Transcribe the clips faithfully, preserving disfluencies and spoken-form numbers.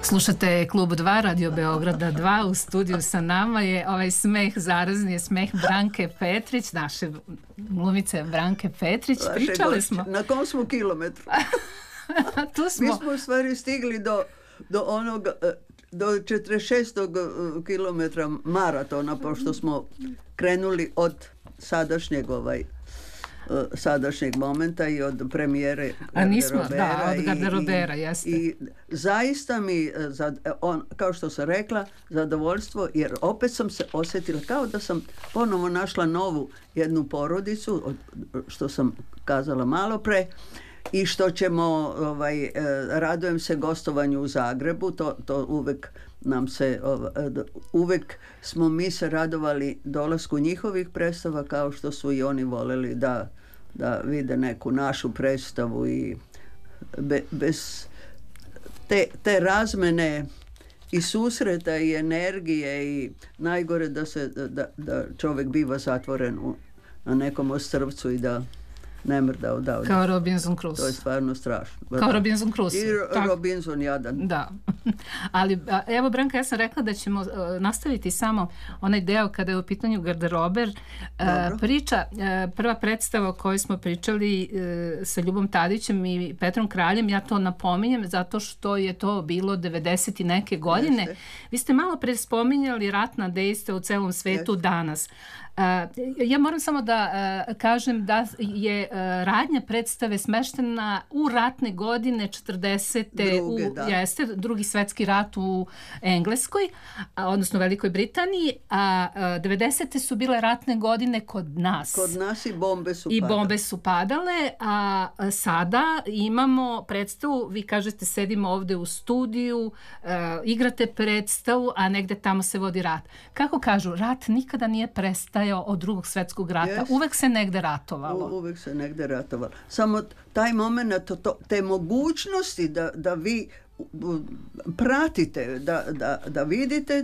Slušate Klub dva, Radio Beograda dva, u studiju sa nama je ovaj smeh, zarazni je smeh Branke Petrić, naše glumice Branke Petrić. Vaše Pričali gošće. smo. Na kom smo kilometru? Tu smo. Mi smo u stvari stigli do, do onog, do četrdeset šestog kilometra maratona, pošto smo krenuli od sadašnjeg ovaj sadašnjeg momenta i od premijere A nismo, da, od garderobera, jeste. I zaista mi, on, kao što sam rekla, zadovoljstvo, jer opet sam se osjetila kao da sam ponovo našla novu jednu porodicu, što sam kazala malo pre, i što ćemo, ovaj, radujem se gostovanju u Zagrebu, to, to uvek nam se, uvek smo mi se radovali dolasku njihovih predstava, kao što su i oni voleli da, da vide neku našu predstavu i be, bez te, te razmene i susreta i energije i najgore da se da, da čovjek biva zatvoren u, na nekom ostrvcu i da ne mrda odavde. Kao Robinson Crusoe. To je stvarno strašno. Kao da. Robinson Crusoe. I tak. Robinson jadan. Da. Ali evo, Branka, ja sam rekla da ćemo uh, nastaviti samo onaj deo kada je u pitanju garderober. Uh, priča, uh, prva predstava o kojoj smo pričali uh, sa Ljubom Tadićem i Petrom Kraljem, ja to napominjem zato što je to bilo devedeset i neke godine. Jeste. Vi ste malo pre spominjali ratna dejstva u celom svetu. Jeste. Danas. Uh, ja moram samo da uh, kažem da je uh, radnja predstave smeštena u ratne godine četrdesete Druge, u, da. jeste, drugi svetski rat u Engleskoj, a, odnosno Velikoj Britaniji, a, a devedesete su bile ratne godine kod nas. Kod nas i bombe su I padale. bombe su padale, a, a sada imamo predstavu, vi kažete sedimo ovde u studiju, a, igrate predstavu, a negde tamo se vodi rat. Kako kažu, rat nikada nije prestajao od drugog svetskog rata. Yes. Uvek se negde ratovalo. U, uvek se negde ratovalo. Samo taj moment, to, to, te mogućnosti da, da vi pratite, da, da, da vidite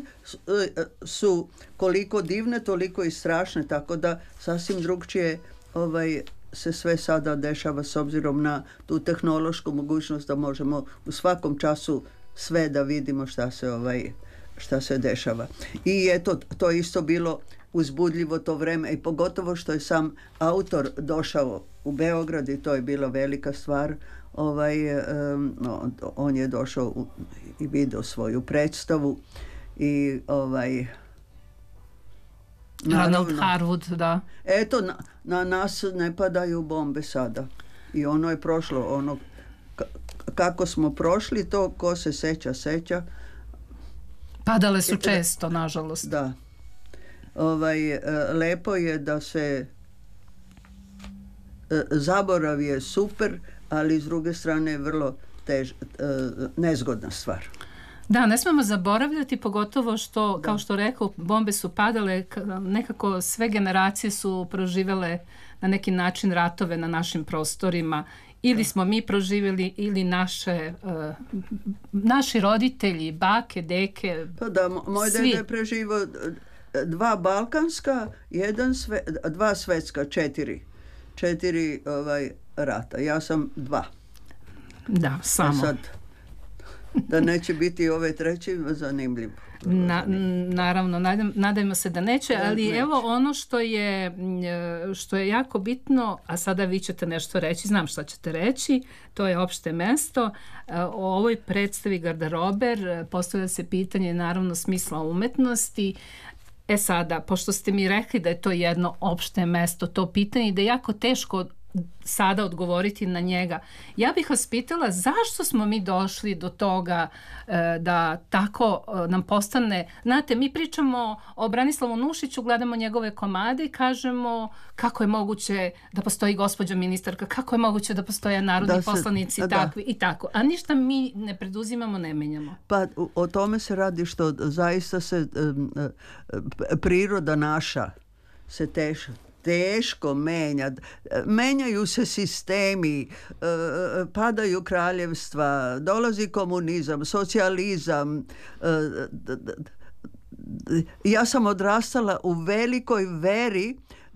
su koliko divne, toliko i strašne, tako da sasvim drugčije ovaj, se sve sada dešava s obzirom na tu tehnološku mogućnost da možemo u svakom času sve da vidimo šta se ovaj, šta se dešava. I eto, to je isto bilo uzbudljivo to vreme i pogotovo što je sam autor došao u Beograd i to je bila velika stvar. Ovaj, um, no, on je došao u, i video svoju predstavu i ovaj Ronald Harwood, da. Eto, na, na nas ne padaju bombe sada i ono je prošlo, ono k- kako smo prošli to, ko se seća, seća. Padale su često, nažalost. Da. Ovaj, lepo je da se zaborav je super, ali s druge strane je vrlo tež, nezgodna stvar. Da, ne smemo zaboravljati, pogotovo što, da. kao što rekao, bombe su padale, nekako sve generacije su proživele na neki način ratove na našim prostorima. Ili smo mi proživjeli, ili naše, uh, naši roditelji, bake, deke, pa da, moj svi. dede je preživao dva balkanska, jedan sve, dva svetska, četiri. Četiri ovaj, rata. Ja sam dva. Da, samo. A sad, da neće biti ove treći, zanimljivo. Na, naravno, nadam, nadajmo se da neće, da, ali neće. Evo ono što je, što je jako bitno, a sada vi ćete nešto reći, znam šta ćete reći, to je opšte mesto. O ovoj predstavi garderober postavlja se pitanje naravno smisla umetnosti. E sada, pošto ste mi rekli da je to jedno opšte mesto, to pitanje, da je jako teško sada odgovoriti na njega. Ja bih vas pitala zašto smo mi došli do toga e, da tako e, nam postane, znate, mi pričamo o Branislavu Nušiću, gledamo njegove komade i kažemo kako je moguće da postoji gospođa ministarka, kako je moguće da postoje narodni da se, poslanici da. takvi i tako, a ništa mi ne preduzimamo, ne menjamo. Pa o tome se radi što zaista se um, priroda naša se teša teško menja. Menjaju se sistemi, padaju kraljevstva, dolazi komunizam, socijalizam. Ja sam odrastala u velikoj veri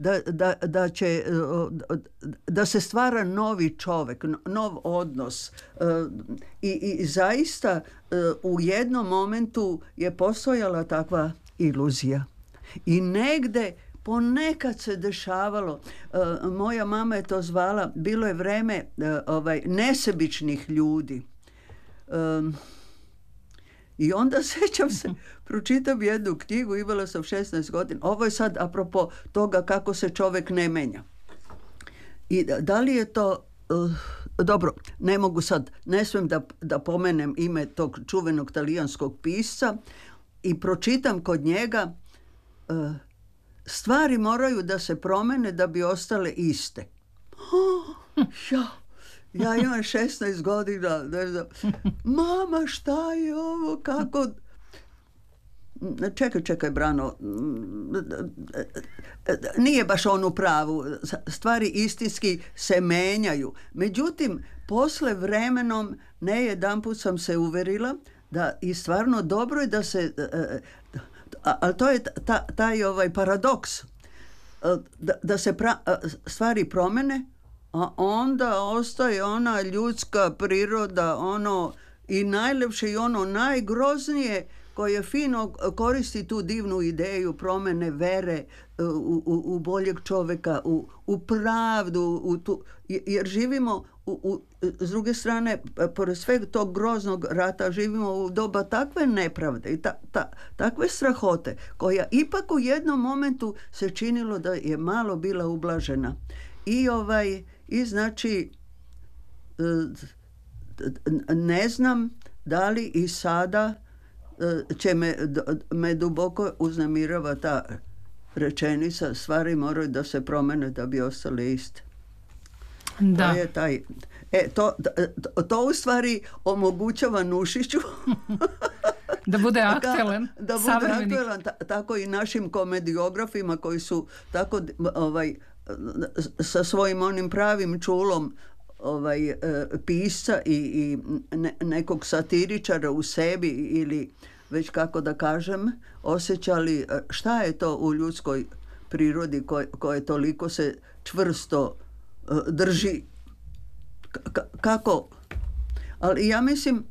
da, da, da, će, da se stvara novi čovjek, nov odnos. I, i zaista u jednom momentu je postojala takva iluzija. I negde ponekad se dešavalo, uh, moja mama je to zvala, bilo je vreme uh, ovaj, nesebičnih ljudi. Um, I onda sećam se, pročitam jednu knjigu, imala sam šesnaest godina, ovo je sad apropo toga kako se čovjek ne menja. I da, da li je to, uh, dobro, ne mogu sad, ne smijem da, da pomenem ime tog čuvenog talijanskog pisca i pročitam kod njega, uh, stvari moraju da se promene da bi ostale iste. Oh, ja, ja imam šesnaest godina, ne znam, mama šta je ovo, kako... Čekaj, čekaj, Brano, nije baš on u pravu, stvari istinski se menjaju. Međutim, posle vremenom, ne jedanput sam se uverila da i stvarno dobro je da se... Ali to je ta, taj ovaj paradoks da, da se pra, stvari promene, a onda ostaje ona ljudska priroda, ono i najlepše i ono najgroznije koje fino koristi tu divnu ideju promene vere u, u, u boljeg čovjeka, u, u pravdu, u tu, jer živimo u, u, s druge strane, pored sveg tog groznog rata, živimo u doba takve nepravde i ta, ta, takve strahote, koja ipak u jednom momentu se činilo da je malo bila ublažena. I ovaj, i znači ne znam da li i sada će me, me duboko uznemirava ta rečenica, stvari moraju da se promene da bi ostale iste. Da. To je taj, e, to, to, to u stvari omogućava Nušiću da bude aktualan, da bude aktualan, ta, tako i našim komediografima koji su tako ovaj, sa svojim onim pravim čulom ovaj, pisca i, i ne, nekog satiričara u sebi ili već kako da kažem, osjećali šta je to u ljudskoj prirodi koje, koje toliko se čvrsto uh, drži. K- kako? Ali ja mislim,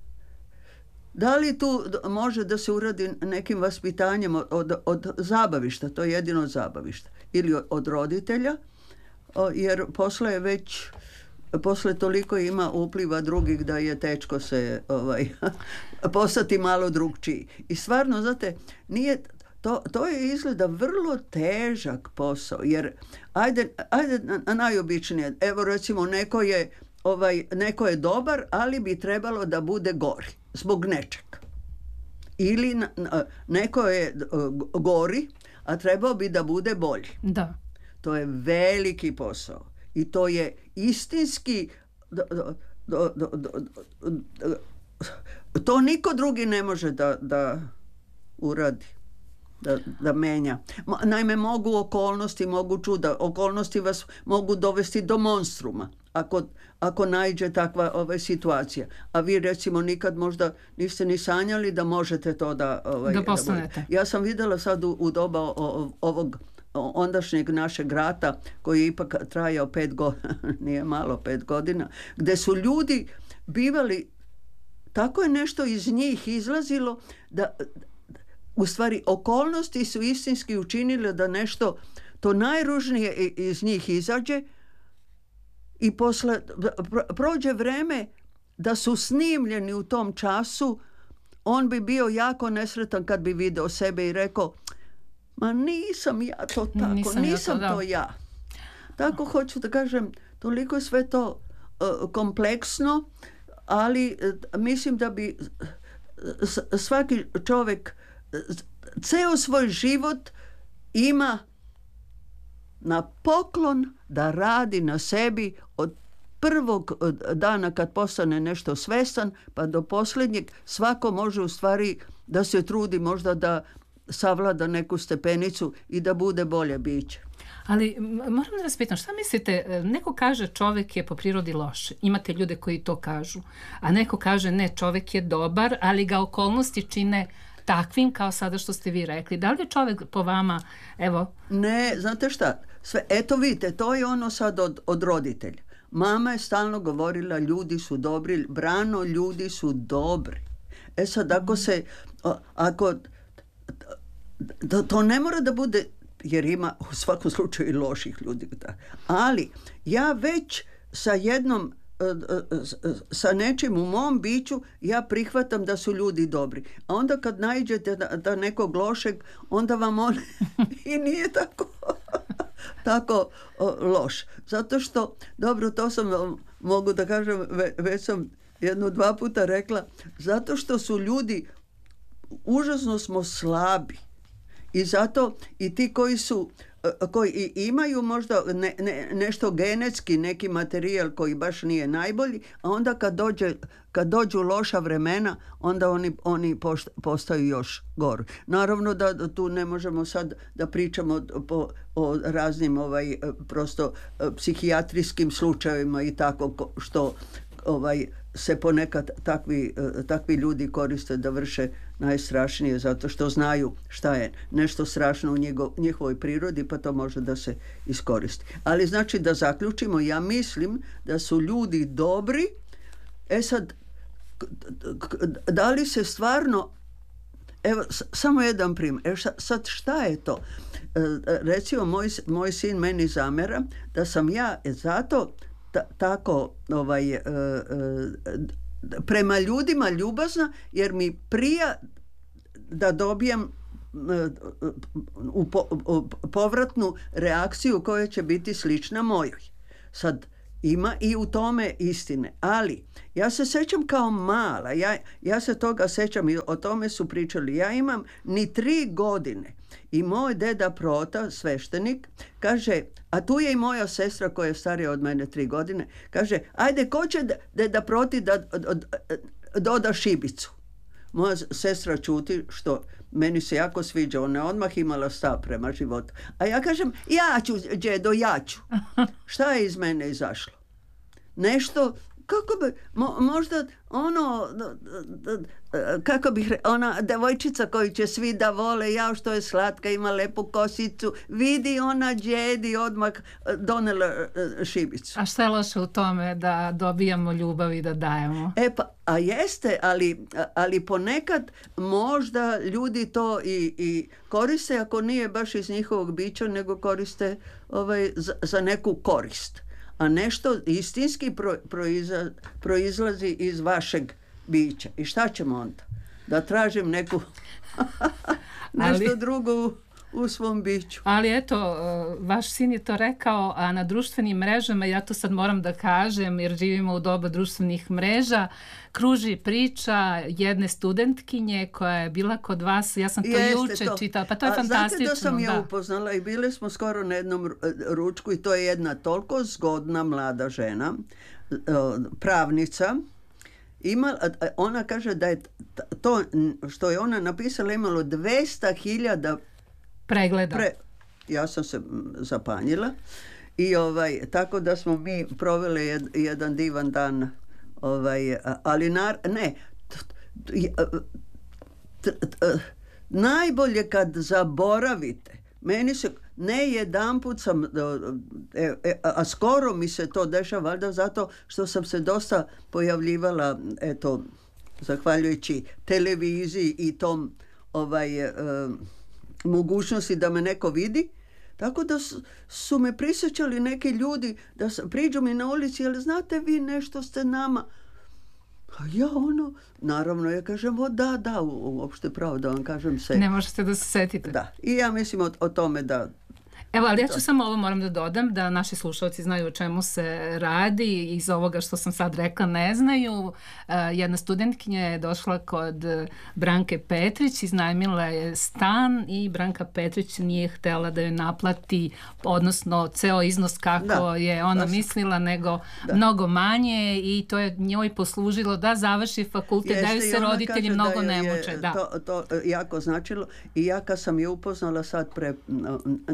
da li tu može da se uradi nekim vaspitanjem od, od, od zabavišta, to je jedino od zabavišta, ili od, od roditelja, o, jer posle je već posle toliko ima upliva drugih da je tečko se ovaj, postati malo drugčiji. I stvarno, znate, nije, to, to je izgleda vrlo težak posao, jer ajde, ajde na, najobičnije, evo recimo neko je, ovaj, neko je dobar, ali bi trebalo da bude gori, zbog nečeg. Ili na, neko je gori, a trebao bi da bude bolji. Da. To je veliki posao. I to je istinski, do, do, do, do, do, do, to niko drugi ne može da, da uradi, da, da menja. Naime, mogu okolnosti, mogu čuda, okolnosti vas mogu dovesti do monstruma, ako, ako naiđe takva ova situacija. A vi recimo nikad možda niste ni sanjali da možete to da... Ovaj, da postanete. Da ja sam vidjela sad u, u doba o, ovog ondašnjeg našeg rata koji je ipak trajao pet godina, nije malo pet godina, gdje su ljudi bivali, tako je nešto iz njih izlazilo da u stvari okolnosti su istinski učinile da nešto to najružnije iz njih izađe i posle prođe vreme da su snimljeni u tom času, on bi bio jako nesretan kad bi video sebe i rekao, ma nisam ja to tako, nisam, nisam ja to, to ja. Tako hoću da kažem, toliko je sve to uh, kompleksno, ali uh, mislim da bi s, svaki čovjek uh, ceo svoj život ima na poklon da radi na sebi od prvog dana kad postane nešto svestan pa do posljednjeg. Svako može u stvari da se trudi možda da savlada neku stepenicu i da bude bolje biće. Ali moram da vas pitam, šta mislite, neko kaže čovjek je po prirodi loš, imate ljude koji to kažu, a neko kaže ne, čovjek je dobar, ali ga okolnosti čine takvim kao sada što ste vi rekli. Da li je čovjek po vama, evo... Ne, znate šta, sve, eto vidite, to je ono sad od, od roditelja. Mama je stalno govorila ljudi su dobri, Brano, ljudi su dobri. E sad, ako se, ako, to, to ne mora da bude, jer ima u svakom slučaju i loših ljudi, ali ja već sa jednom, sa nečim u mom biću, ja prihvatam da su ljudi dobri. A onda kad naiđete da, da nekog lošeg, onda vam on i nije tako tako o, loš. Zato što, dobro, to sam, mogu da kažem, ve, već sam jedno dva puta rekla, zato što su ljudi, užasno smo slabi. I zato i ti koji su, koji imaju možda ne, ne, nešto genetski, neki materijal koji baš nije najbolji, a onda kad, dođe, kad dođu loša vremena, onda oni, oni postaju još gori. Naravno da, da tu ne možemo sad da pričamo po, o raznim ovaj, prosto psihijatrijskim slučajevima i tako što ovaj, se ponekad takvi, takvi ljudi koriste da vrše najstrašnije zato što znaju šta je nešto strašno u njego, njihovoj prirodi, pa to može da se iskoristi. Ali znači da zaključimo, ja mislim da su ljudi dobri. E sad, da li se stvarno, evo, samo jedan primjer, evo šta, sad šta je to? E, recimo, moj, moj sin meni zamera da sam ja zato ta, tako ovaj, e, e, prema ljudima ljubazna, jer mi prija da dobijem u po, u povratnu reakciju koja će biti slična mojoj. Sad, ima i u tome istine, ali ja se sećam kao mala, ja, ja se toga sećam i o tome su pričali. Ja imam ni tri godine i moj deda Prota, sveštenik, kaže, a tu je i moja sestra koja je starija od mene tri godine, kaže, ajde, ko će deda Proti da doda šibicu? Moja sestra čuti, što meni se jako sviđa, ona je odmah imala stav prema životu. A ja kažem, ja ću, djedo, ja ću. Šta je iz mene izašlo? Nešto, kako bi, mo, možda ono, kako bih, ona devojčica koju će svi da vole, ja što je slatka, ima lepu kosicu, vidi ona djedi, odmah donela šibicu. A šta je loše u tome da dobijamo ljubav i da dajemo? E pa, a jeste, ali, ali ponekad možda ljudi to i, i koriste, ako nije baš iz njihovog bića, nego koriste ovaj, za, za neku korist. A nešto istinski pro, proiza, proizlazi iz vašeg bića. I šta ćemo onda? Da tražim neku nešto ali, drugo u, u svom biću. Ali eto, vaš sin je to rekao, a na društvenim mrežama, ja to sad moram da kažem, jer živimo u doba društvenih mreža, kruži priča jedne studentkinje koja je bila kod vas, ja sam to Jeste juče to. čitala, pa to je a fantastično. Znate da sam ja upoznala i bili smo skoro na jednom ručku i to je jedna toliko zgodna mlada žena, pravnica. Ima, ona kaže da je to što je ona napisala imalo dvesta hiljada pregleda. Pre, ja sam se zapanjila i ovaj, tako da smo mi proveli jed, jedan divan dan. Ovaj, ali nar, ne t, t, t, t, najbolje kad zaboravite. Meni se ne jedanput sam e, e, a skoro mi se to dešava, valjda zato što sam se dosta pojavljivala, eto, zahvaljujući televiziji i tom ovaj e, mogućnosti da me neko vidi. Tako da su, su me prisjećali neki ljudi da priđu mi na ulici, ali znate vi nešto ste nama? A ja ono, naravno ja kažem, o da, da, uopšte pravo da vam kažem se. Ne možete da se setite. Da, i ja mislim o, o tome da... Evo, ali ja ću samo ovo moram da dodam, da naši slušalci znaju o čemu se radi, iz ovoga što sam sad rekla ne znaju. Uh, jedna studentkinja je došla kod Branke Petrić, iznajmila je stan i Branka Petrić nije htjela da joj naplati, odnosno ceo iznos kako da, je ona da, mislila, nego da. mnogo manje i to je njoj poslužilo da završi fakultet, Jeste, da joj se roditelji mnogo ne muče. Da. To, to jako značilo i ja kad sam je upoznala sad pre, nema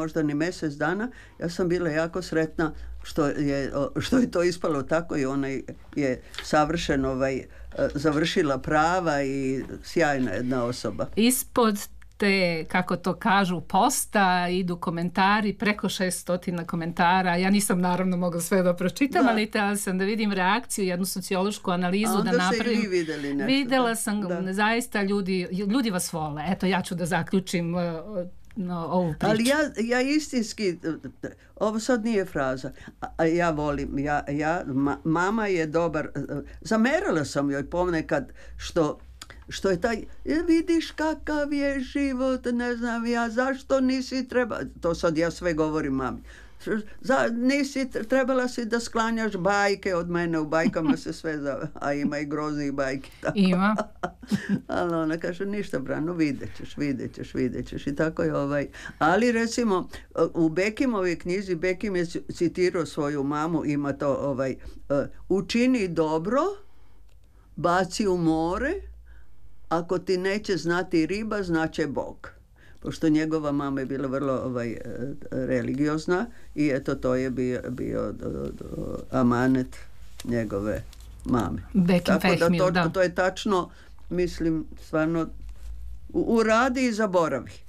možda ni mjesec dana, ja sam bila jako sretna što je, što je to ispalo tako i ona je savršeno ovaj, završila prava i sjajna jedna osoba. Ispod te, kako to kažu, posta idu komentari, preko šeststotina komentara. Ja nisam naravno mogla sve da pročitam, da. ali htjela sam da vidim reakciju, jednu sociološku analizu da napravim. Ste i vi vidjeli nešto. Videla sam, da. zaista ljudi, ljudi vas vole. Eto, ja ću da zaključim uh, no, ovu priču. Ali ja, ja istinski, ovo sad nije fraza, a ja volim, ja, ja, ma, mama je dobar, zamerala sam joj ponekad što što je taj, vidiš kakav je život, ne znam ja, zašto nisi treba, to sad ja sve govorim mami, za, nisi, trebala si da sklanjaš bajke od mene, u bajkama se sve zove, a ima i groznih bajki. Tako. Ima. Ali ona kaže, ništa Brano, vidjet ćeš, vidjet ćeš, vidjet ćeš i tako je ovaj. Ali recimo, u Bekimovoj knjizi, Bekim je citirao svoju mamu, ima to ovaj, učini dobro, baci u more, ako ti neće znati riba, znaće Bog. Pošto njegova mama je bila vrlo ovaj, religiozna i eto to je bio, bio do, do, amanet njegove mame. Bekim Tako da Fehmil, to, da. to je tačno, mislim, stvarno uradi i zaboravi.